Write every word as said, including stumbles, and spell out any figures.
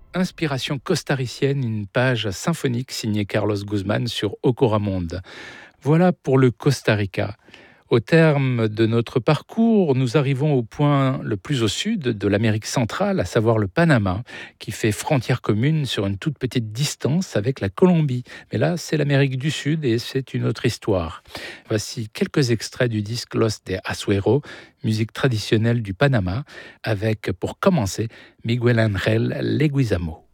Inspiration costaricienne, une page symphonique signée Carlos Guzman sur Ocoramonde. Voilà pour le Costa Rica. Au terme de notre parcours, nous arrivons au point le plus au sud de l'Amérique centrale, à savoir le Panama, qui fait frontière commune sur une toute petite distance avec la Colombie. Mais là, c'est l'Amérique du Sud et c'est une autre histoire. Voici quelques extraits du disque Los de Azuero, musique traditionnelle du Panama, avec, pour commencer, Miguel Ángel Leguizamo.